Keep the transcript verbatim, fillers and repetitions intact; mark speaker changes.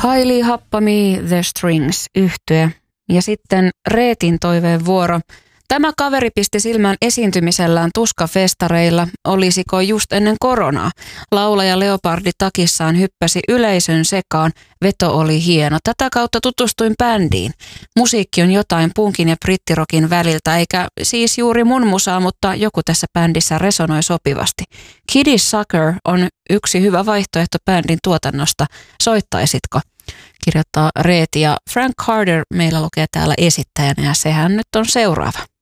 Speaker 1: Hailey Happami, The Strings -yhtye. Ja sitten Reetin toiveen vuoro. Tämä kaveri pisti silmään esiintymisellään tuskafestareilla, olisiko just ennen koronaa. Laulaja Leopardi takissaan hyppäsi yleisön sekaan, veto oli hieno. Tätä kautta tutustuin bändiin. Musiikki on jotain punkin ja brittirokin väliltä, eikä siis juuri mun musaa, mutta joku tässä bändissä resonoi sopivasti. Kitty Sucker on yksi hyvä vaihtoehto bändin tuotannosta. Soittaisitko? Kirjoittaa Reeti, ja Frank Carter meillä lukee täällä esittäjänä, ja sehän nyt on seuraava.